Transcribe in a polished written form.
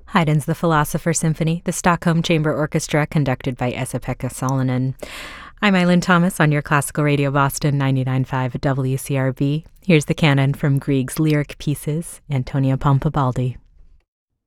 Haydn's The Philosopher Symphony, the Stockholm Chamber Orchestra, conducted by Esa-Pekka Salonen. I'm Eileen Thomas on your Classical Radio Boston 99.5 WCRB. Here's the canon from Grieg's lyric pieces, Antonia Pompabaldi.